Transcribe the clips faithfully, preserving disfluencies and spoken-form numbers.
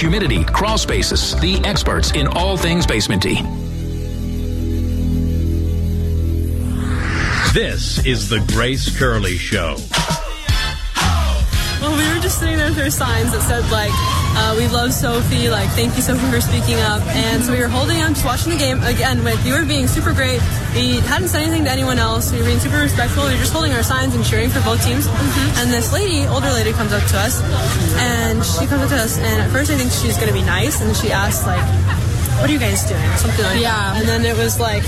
humidity, crawl spaces. The experts in all things basementy. This is the Grace Curley Show. Well, we were just sitting there with our signs that said, like, uh, we love Sophie, like, thank you, Sophie, for speaking up. And so we were holding on, just watching the game. Again, like, you were being super great. We hadn't said anything to anyone else. We were being super respectful. We were just holding our signs and cheering for both teams. Mm-hmm. And this lady, older lady, comes up to us. And she comes up to us, and at first I think she's going to be nice. And then she asked, like, what are you guys doing? Something like yeah. that. And then it was like...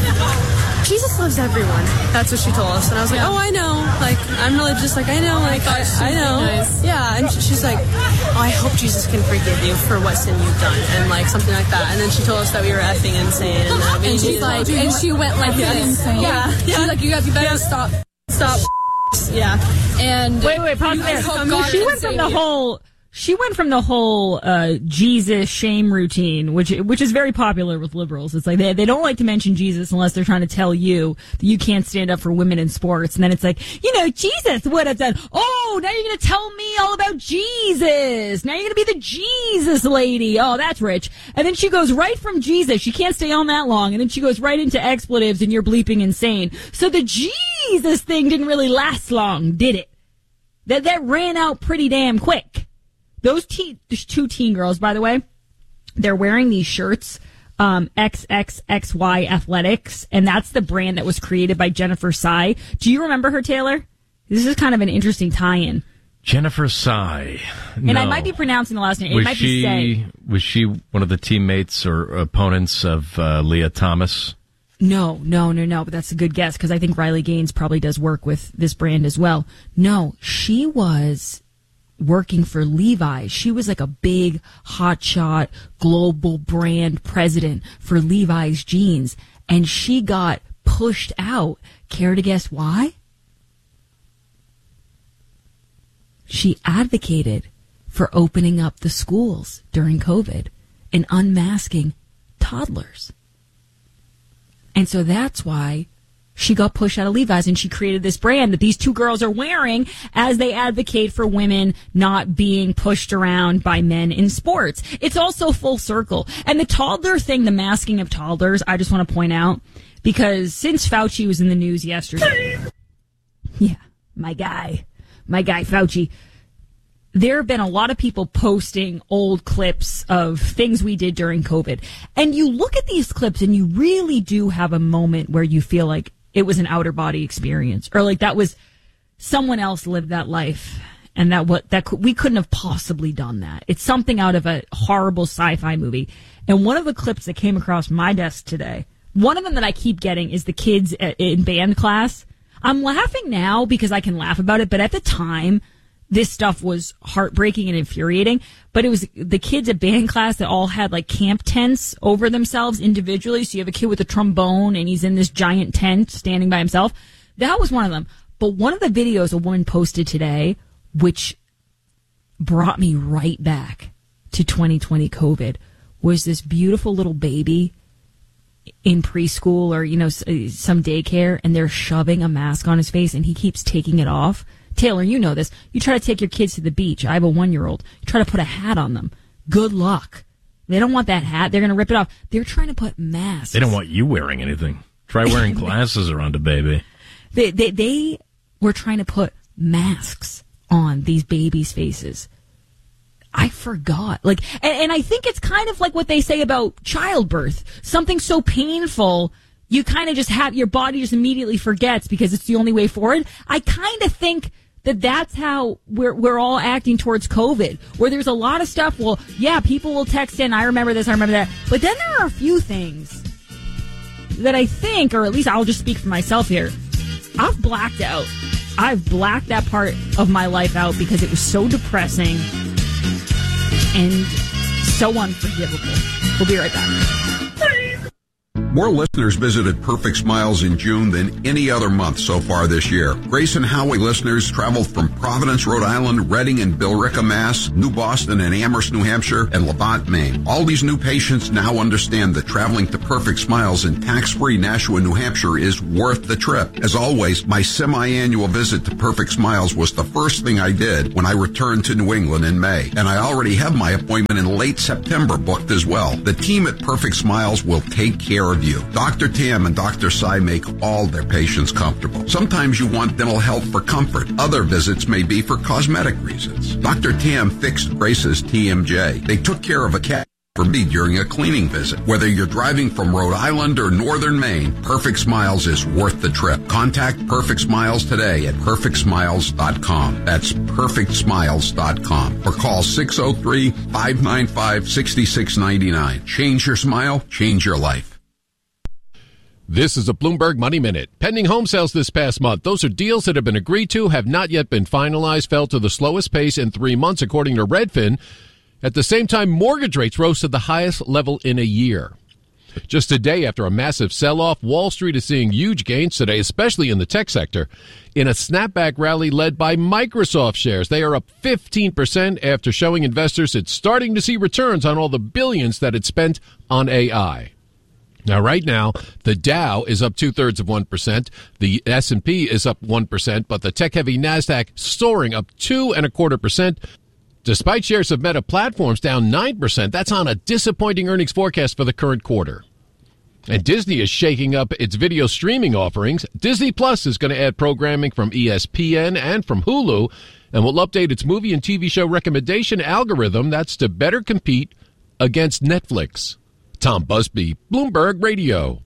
Jesus loves everyone. That's what she told us. And I was like, yeah. oh, I know. Like, I'm religious. Like, I know. Like, I, I know. Nice. Yeah. And she's like, oh, I hope Jesus can forgive you for what sin you've done. And, like, something like that. And then she told us that we were effing insane. And, uh, we and she's like, and what? She went like, yeah, insane. Yeah. yeah. She's like, you, got, you better yeah. stop. Stop. Yeah. And wait, wait, pause there. She went from the whole... She went from the whole uh, Jesus shame routine, which which is very popular with liberals. It's like they they don't like to mention Jesus unless they're trying to tell you that you can't stand up for women in sports. And then it's like, you know, Jesus would have done. Oh, now you're going to tell me all about Jesus. Now you're going to be the Jesus lady. Oh, that's rich. And then she goes right from Jesus. She can't stay on that long. And then she goes right into expletives and you're bleeping insane. So the Jesus thing didn't really last long, did it? That that ran out pretty damn quick. Those teen, there's two teen girls, by the way, they're wearing these shirts, um, X X X Y Athletics, and that's the brand that was created by Jennifer Tsai. Do you remember her, Taylor? This is kind of an interesting tie-in. Jennifer Tsai. No. And I might be pronouncing the last name. It was might she, be Say. Was she one of the teammates or opponents of uh, Leah Thomas? No, no, no, no, but that's a good guess, because I think Riley Gaines probably does work with this brand as well. No, she was... working for Levi's. She was like a big hotshot global brand president for Levi's jeans, and she got pushed out. Care to guess why? She advocated for opening up the schools during COVID and unmasking toddlers. And so that's why she got pushed out of Levi's, and she created this brand that these two girls are wearing as they advocate for women not being pushed around by men in sports. It's also full circle. And the toddler thing, the masking of toddlers, I just want to point out, because since Fauci was in the news yesterday, yeah, my guy, my guy Fauci, there have been a lot of people posting old clips of things we did during COVID. And you look at these clips and you really do have a moment where you feel like it was an outer body experience, or like that was someone else lived that life, and that what that we couldn't have possibly done that. It's something out of a horrible sci-fi movie. And one of the clips that came across my desk today, one of them that I keep getting, is the kids in band class. I'm laughing now because I can laugh about it, but at the time, this stuff was heartbreaking and infuriating. But it was the kids at band class that all had like camp tents over themselves individually. So you have a kid with a trombone and he's in this giant tent standing by himself. That was one of them. But one of the videos a woman posted today, which brought me right back to twenty twenty COVID, was this beautiful little baby in preschool or, you know, some daycare, and they're shoving a mask on his face and he keeps taking it off. Taylor, you know this. You try to take your kids to the beach. I have a one-year-old. You try to put a hat on them. Good luck. They don't want that hat. They're going to rip it off. They're trying to put masks. They don't want you wearing anything. Try wearing glasses around a baby. They, they, they were trying to put masks on these babies' faces. I forgot. Like, and, and I think it's kind of like what they say about childbirth. Something so painful, you kind of just have, your body just immediately forgets because it's the only way forward. I kind of think that that's how we're we're all acting towards COVID, where there's a lot of stuff. Well, yeah, people will text in, I remember this, I remember that. But then there are a few things that I think, or at least I'll just speak for myself here, I've blacked out. I've blacked that part of my life out because it was so depressing and so unforgivable. We'll be right back. More listeners visited Perfect Smiles in June than any other month so far this year. Grace and Howie listeners traveled from Providence, Rhode Island, Reading and Billerica, Mass., New Boston and Amherst, New Hampshire, and Levant, Maine. All these new patients now understand that traveling to Perfect Smiles in tax-free Nashua, New Hampshire is worth the trip. As always, my semi-annual visit to Perfect Smiles was the first thing I did when I returned to New England in May. And I already have my appointment in late September booked as well. The team at Perfect Smiles will take care of you. Doctor Tam and Doctor Sai make all their patients comfortable. Sometimes you want dental health for comfort. Other visits may be for cosmetic reasons. Doctor Tam fixed Grace's T M J. They took care of a cat for me during a cleaning visit. Whether you're driving from Rhode Island or northern Maine, Perfect Smiles is worth the trip. Contact Perfect Smiles today at perfect smiles dot com. That's perfect smiles dot com. Or call six oh three, five nine five, six six nine nine. Change your smile, change your life. This is a Bloomberg Money Minute. Pending home sales this past month. Those are deals that have been agreed to, have not yet been finalized, fell to the slowest pace in three months, according to Redfin. At the same time, mortgage rates rose to the highest level in a year. Just a day after a massive sell-off, Wall Street is seeing huge gains today, especially in the tech sector, in a snapback rally led by Microsoft shares. They are up fifteen percent after showing investors it's starting to see returns on all the billions that it spent on A I. Now, right now, the Dow is up two-thirds of one percent. The S and P is up one percent, but the tech-heavy NASDAQ soaring up two and a quarter percent. Despite shares of Meta Platforms down nine percent, that's on a disappointing earnings forecast for the current quarter. And Disney is shaking up its video streaming offerings. Disney Plus is going to add programming from E S P N and from Hulu, and will update its movie and T V show recommendation algorithm. That's to better compete against Netflix. Tom Busby, Bloomberg Radio.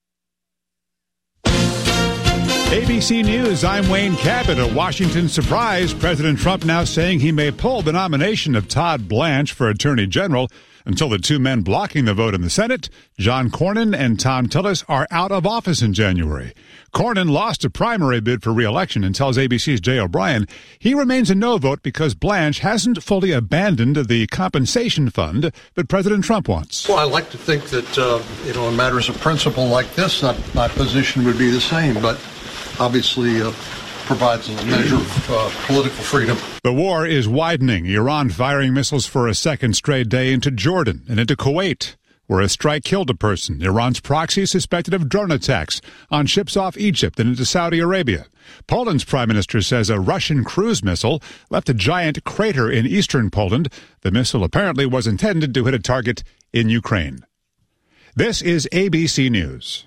A B C News, I'm Wayne Cabot. A Washington surprise. President Trump now saying he may pull the nomination of Todd Blanche for Attorney General until the two men blocking the vote in the Senate, John Cornyn and Thom Tillis, are out of office in January. Cornyn lost a primary bid for re-election and tells A B C's Jay O'Brien he remains a no vote because Blanche hasn't fully abandoned the compensation fund that President Trump wants. Well, I like to think that, uh, you know, in matters of principle like this, that my position would be the same, but obviously uh, provides a measure of uh, political freedom. The war is widening. Iran firing missiles for a second straight day into Jordan and into Kuwait, where a strike killed a person. Iran's proxy suspected of drone attacks on ships off Egypt and into Saudi Arabia. Poland's prime minister says a Russian cruise missile left a giant crater in eastern Poland. The missile apparently was intended to hit a target in Ukraine. This is A B C News.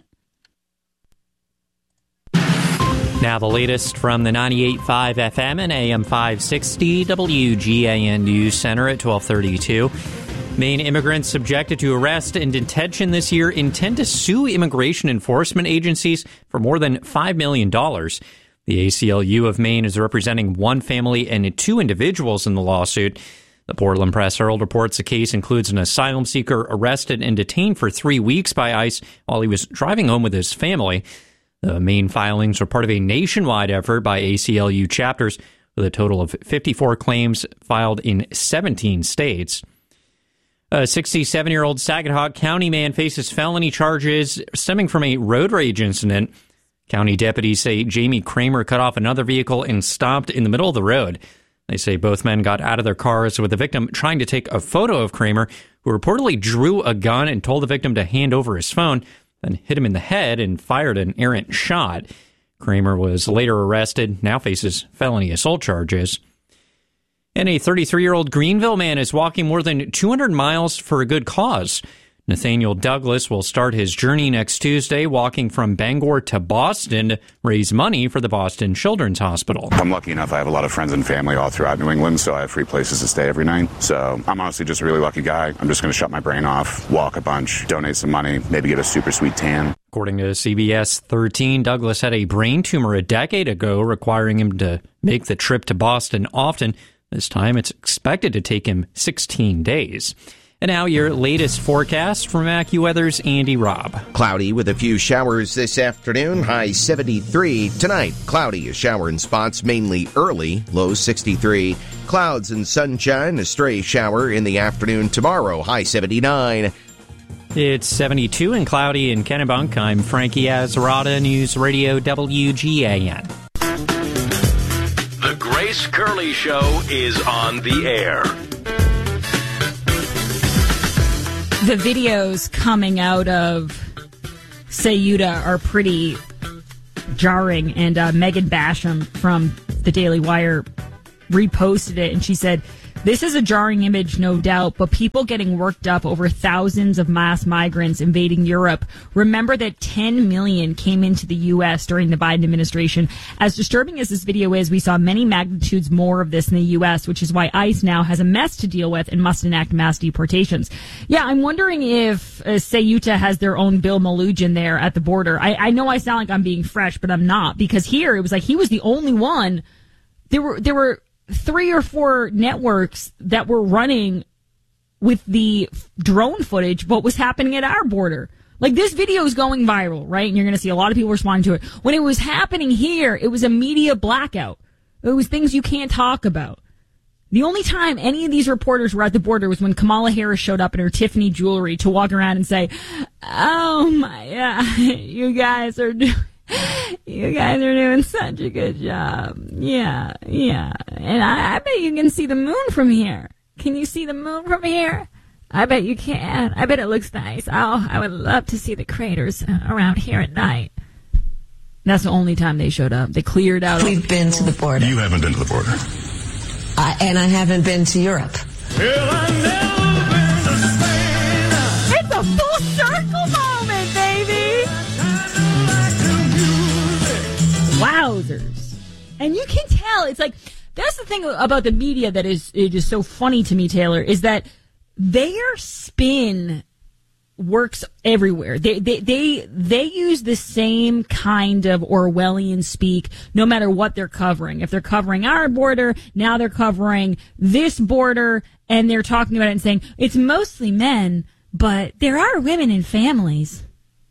Now the latest from the ninety-eight point five F M and A M five sixty W G A N News Center at twelve thirty-two. Maine immigrants subjected to arrest and detention this year intend to sue immigration enforcement agencies for more than five million dollars. The A C L U of Maine is representing one family and two individuals in the lawsuit. The Portland Press-Herald reports the case includes an asylum seeker arrested and detained for three weeks by ICE while he was driving home with his family. The Maine filings are part of a nationwide effort by A C L U chapters with a total of fifty-four claims filed in seventeen states. A sixty-seven-year-old Saginaw County man faces felony charges stemming from a road rage incident. County deputies say Jamie Kramer cut off another vehicle and stopped in the middle of the road. They say both men got out of their cars with the victim trying to take a photo of Kramer, who reportedly drew a gun and told the victim to hand over his phone, then hit him in the head and fired an errant shot. Kramer was later arrested, now faces felony assault charges. And a thirty-three-year-old Greenville man is walking more than two hundred miles for a good cause. Nathaniel Douglas will start his journey next Tuesday, walking from Bangor to Boston to raise money for the Boston Children's Hospital. I'm lucky enough I have a lot of friends and family all throughout New England, so I have free places to stay every night. So I'm honestly just a really lucky guy. I'm just going to shut my brain off, walk a bunch, donate some money, maybe get a super sweet tan. According to C B S thirteen, Douglas had a brain tumor a decade ago, requiring him to make the trip to Boston often. This time, it's expected to take him sixteen days. And now your latest forecast from AccuWeather's Andy Robb. Cloudy with a few showers this afternoon, high seventy-three. Tonight, cloudy, a shower in spots mainly early, low sixty-three. Clouds and sunshine, a stray shower in the afternoon tomorrow, high seventy-nine. It's seventy-two and cloudy in Kennebunk. I'm Frankie Azarada, News Radio W G A N. The great Grace Curley Show is on the air. The videos coming out of Sayuta are pretty jarring, and uh, Megan Basham from the Daily Wire reposted it, and she said, "This is a jarring image, no doubt, but people getting worked up over thousands of mass migrants invading Europe. Remember that ten million came into the U S during the Biden administration. As disturbing as this video is, we saw many magnitudes more of this in the U S, which is why ICE now has a mess to deal with and must enact mass deportations." Yeah, I'm wondering if uh, Sayuta has their own Bill Malugin there at the border. I, I know I sound like I'm being fresh, but I'm not, because here it was like he was the only one. There were there were three or four networks that were running with the drone footage of what was happening at our border. Like, this video is going viral, right? And you're going to see a lot of people responding to it. When it was happening here, it was a media blackout. It was things you can't talk about. The only time any of these reporters were at the border was when Kamala Harris showed up in her Tiffany jewelry to walk around and say, "Oh my God, you guys are doing... You guys are doing such a good job." Yeah, yeah. And I, I bet you can see the moon from here. Can you see the moon from here? I bet you can. I bet it looks nice. Oh, I would love to see the craters around here at night. That's the only time they showed up. They cleared out. We've been to the border. You haven't been to the border. Uh, and I haven't been to Europe. It's a full circle moment, baby. Wowzers. And you can tell, it's like, that's the thing about the media that is, it is so funny to me, Taylor, is that their spin works everywhere. They, they, they, they use the same kind of Orwellian speak no matter what they're covering. If they're covering our border, now they're covering this border, and they're talking about it and saying, it's mostly men, but there are women and families.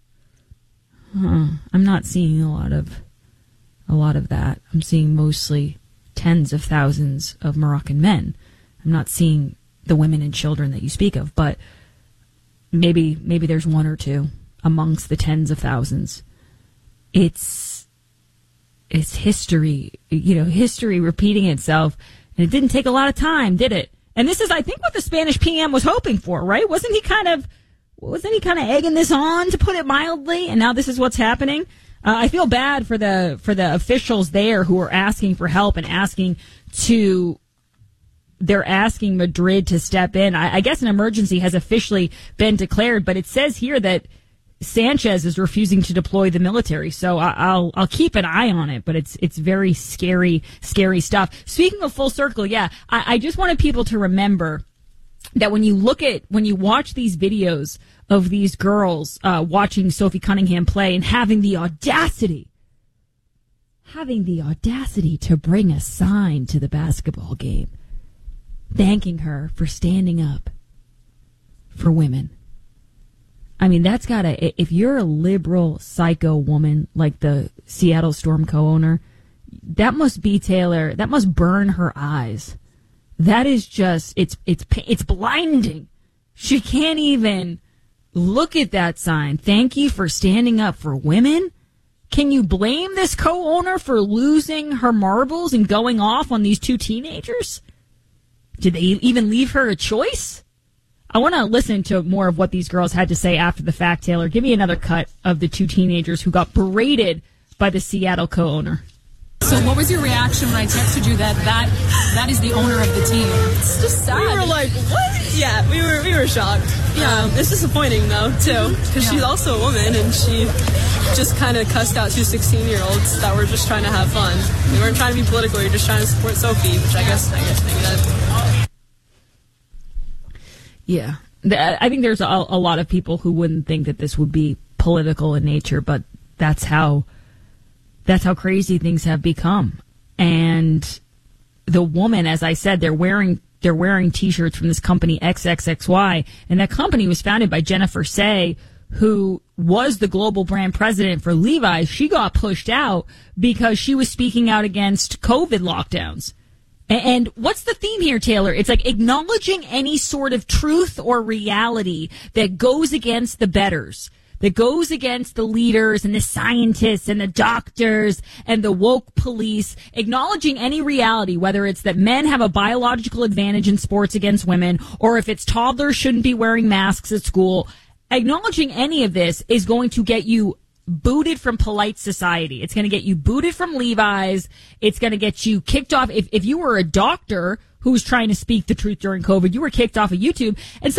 Huh. I'm not seeing a lot of A lot of that. I'm seeing mostly tens of thousands of Moroccan men. I'm not seeing the women and children that you speak of, but maybe maybe there's one or two amongst the tens of thousands. It's it's history, you know, history repeating itself, and it didn't take a lot of time, did it? And this is, I think, what the Spanish P M was hoping for, right? Wasn't he kind of wasn't he kind of egging this on, to put it mildly? And now this is what's happening. Uh, I feel bad for the for the officials there who are asking for help and asking to, they're asking Madrid to step in. I, I guess an emergency has officially been declared, but it says here that Sanchez is refusing to deploy the military. So I, I'll I'll keep an eye on it, but it's it's very scary, scary stuff. Speaking of full circle, yeah, I, I just wanted people to remember that when you look at, when you watch these videos of these girls uh, watching Sophie Cunningham play and having the audacity, having the audacity to bring a sign to the basketball game, thanking her for standing up for women. I mean, that's gotta, if you're a liberal psycho woman like the Seattle Storm co-owner, that must be, Taylor, that must burn her eyes. That is just, it's, it's, it's blinding. She can't even look at that sign. Thank you for standing up for women. Can you blame this co-owner for losing her marbles and going off on these two teenagers? Did they even leave her a choice? I want to listen to more of what these girls had to say after the fact, Taylor. Give me another cut of the two teenagers who got berated by the Seattle co-owner. So what was your reaction when I texted you that that, that is the owner of the team? It's just sad. We were like, what? Yeah, we were we were shocked. Yeah, um, it's disappointing, though, too, because yeah. she's also a woman, and she just kind of cussed out two sixteen-year-olds that were just trying to have fun. We weren't trying to be political. We were just trying to support Sophie, which I guess I guess maybe that. Yeah. I think there's a, a lot of people who wouldn't think that this would be political in nature, but that's how that's how crazy things have become. And the woman, as I said, they're wearing they're wearing T-shirts from this company X X X Y, and that company was founded by Jennifer Say, who was the global brand president for Levi's. She got pushed out because she was speaking out against COVID lockdowns. And what's the theme here, Taylor? It's like acknowledging any sort of truth or reality that goes against the betters, that goes against the leaders and the scientists and the doctors and the woke police, acknowledging any reality, whether it's that men have a biological advantage in sports against women, or if it's toddlers shouldn't be wearing masks at school, acknowledging any of this is going to get you booted from polite society. It's going to get you booted from Levi's. It's going to get you kicked off. If, if you were a doctor who was trying to speak the truth during COVID, you were kicked off of YouTube. And some